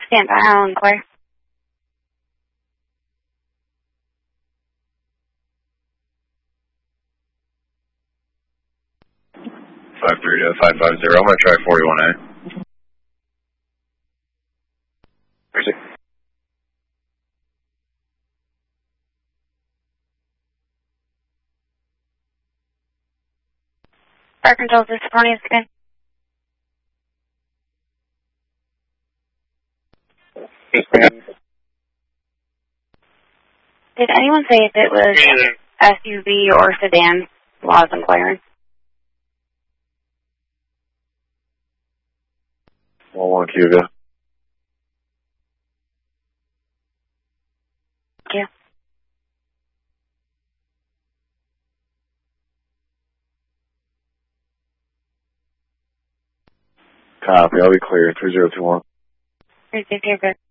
Stand by, I'll inquire. Five three to 550. I'm going to try 41A. Mercy. Fire control, this is Barney again. Did anyone say if it was SUV or sedan? Laws inquiring. 11 Cuba. Thank you. Copy, I'll be clear. 3021. 350, good.